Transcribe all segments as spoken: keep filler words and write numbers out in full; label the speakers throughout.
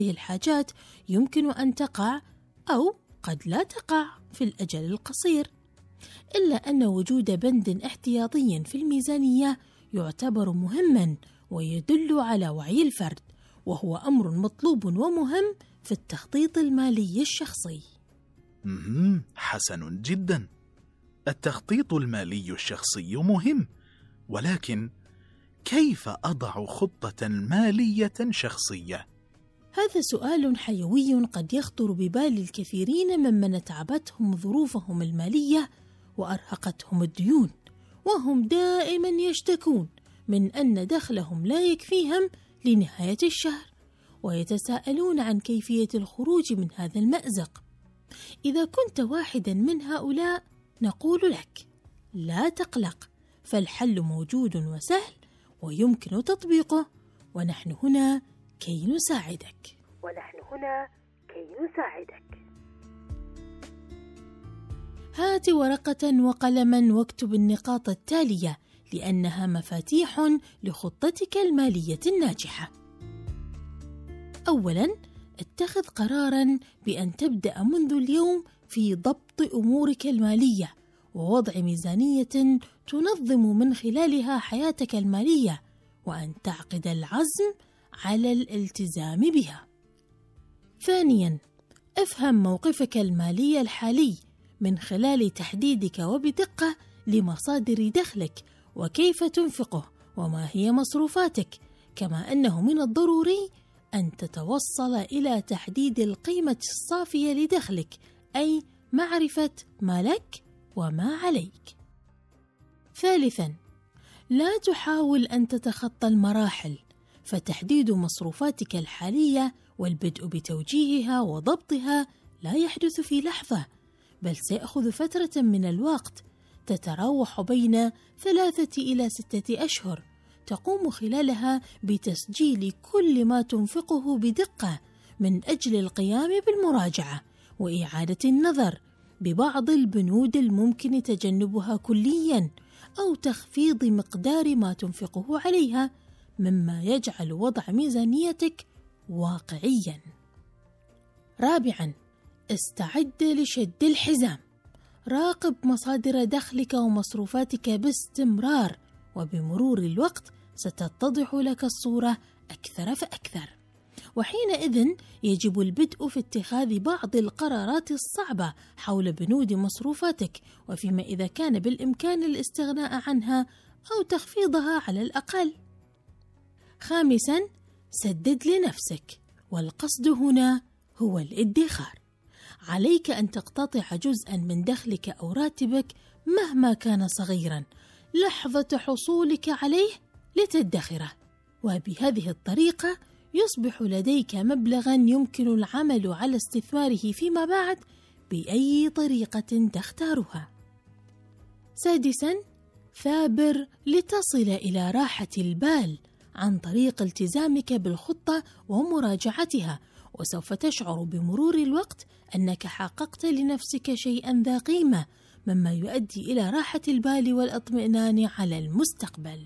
Speaker 1: هذه الحاجات يمكن أن تقع أو قد لا تقع في الأجل القصير، إلا أن وجود بند احتياطي في الميزانية يعتبر مهماً ويدل على وعي الفرد، وهو أمر مطلوب ومهم في التخطيط المالي الشخصي.
Speaker 2: مم. حسن جدا، التخطيط المالي الشخصي مهم، ولكن كيف أضع خطة مالية شخصية؟
Speaker 1: هذا سؤال حيوي قد يخطر ببال الكثيرين ممن تعبتهم ظروفهم المالية وأرهقتهم الديون، وهم دائما يشتكون من أن دخلهم لا يكفيهم لنهاية الشهر، ويتساءلون عن كيفية الخروج من هذا المأزق. إذا كنت واحدا من هؤلاء نقول لك لا تقلق، فالحل موجود وسهل ويمكن تطبيقه، ونحن هنا كي نساعدك
Speaker 3: ونحن هنا كي نساعدك.
Speaker 1: هات ورقة وقلما واكتب النقاط التالية لأنها مفاتيح لخطتك المالية الناجحة. أولاً، اتخذ قراراً بأن تبدأ منذ اليوم في ضبط أمورك المالية ووضع ميزانية تنظم من خلالها حياتك المالية، وأن تعقد العزم على الالتزام بها. ثانياً، افهم موقفك المالي الحالي من خلال تحديدك وبدقة لمصادر دخلك وكيف تنفقه وما هي مصروفاتك، كما أنه من الضروري أن تتوصل إلى تحديد القيمة الصافية لدخلك، أي معرفة ما لك وما عليك. ثالثاً، لا تحاول أن تتخطى المراحل، فتحديد مصروفاتك الحالية والبدء بتوجيهها وضبطها لا يحدث في لحظة، بل سيأخذ فترة من الوقت تتراوح بين ثلاثة إلى ستة أشهر، تقوم خلالها بتسجيل كل ما تنفقه بدقة من أجل القيام بالمراجعة وإعادة النظر ببعض البنود الممكن تجنبها كلياً أو تخفيض مقدار ما تنفقه عليها، مما يجعل وضع ميزانيتك واقعياً. رابعاً، استعد لشد الحزام. راقب مصادر دخلك ومصروفاتك باستمرار، وبمرور الوقت ستتضح لك الصورة أكثر فأكثر، وحينئذ يجب البدء في اتخاذ بعض القرارات الصعبة حول بنود مصروفاتك، وفيما إذا كان بالإمكان الاستغناء عنها أو تخفيضها على الأقل. خامساً، سدد لنفسك، والقصد هنا هو الادخار. عليك أن تقتطع جزءاً من دخلك أو راتبك مهما كان صغيراً لحظة حصولك عليه لتدخره، وبهذه الطريقة يصبح لديك مبلغاً يمكن العمل على استثماره فيما بعد بأي طريقة تختارها. سادساً، ثابر لتصل إلى راحة البال عن طريق التزامك بالخطة ومراجعتها، وسوف تشعر بمرور الوقت أنك حققت لنفسك شيئاً ذا قيمة، مما يؤدي إلى راحة البال والاطمئنان على المستقبل.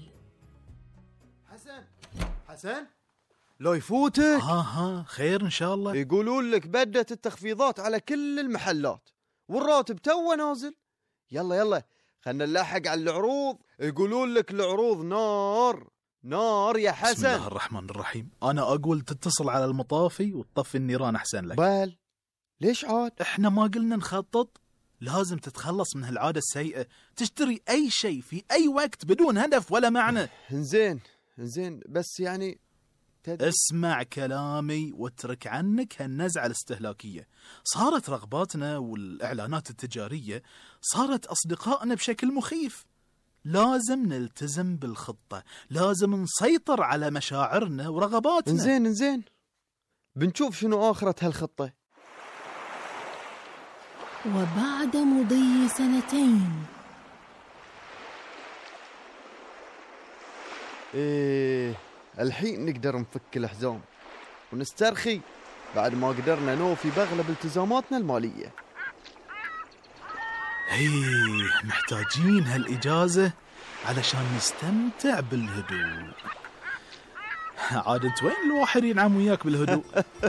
Speaker 4: حسن حسن لو يفوتك.
Speaker 2: ها ها خير إن شاء الله.
Speaker 4: يقولون لك بدت التخفيضات على كل المحلات والراتب توه نازل. يلا يلا خلنا نلاحق على العروض. يقولون لك العروض نار نار يا حسن.
Speaker 2: بسم الله الرحمن الرحيم. أنا أقول تتصل على المطافي وتطفي النيران أحسن لك.
Speaker 4: بل ليش عاد؟
Speaker 2: إحنا ما قلنا نخطط؟ لازم تتخلص من هالعادة السيئة، تشتري أي شيء في أي وقت بدون هدف ولا معنى.
Speaker 4: إنزين إنزين بس يعني
Speaker 2: تد... اسمع كلامي واترك عنك هالنزعة الاستهلاكية. صارت رغباتنا والإعلانات التجارية صارت أصدقائنا بشكل مخيف. لازم نلتزم بالخطة، لازم نسيطر على مشاعرنا ورغباتنا.
Speaker 4: إنزين إنزين بنشوف شنو آخرة هالخطة.
Speaker 1: وبعد مضي سنتين.
Speaker 4: إيه الحين نقدر نفك الحزام ونسترخي بعد ما قدرنا نوفي بأغلب التزاماتنا المالية.
Speaker 2: هي محتاجين هالإجازة علشان نستمتع بالهدوء. عادة وين الواحد ينعم وياك بالهدوء؟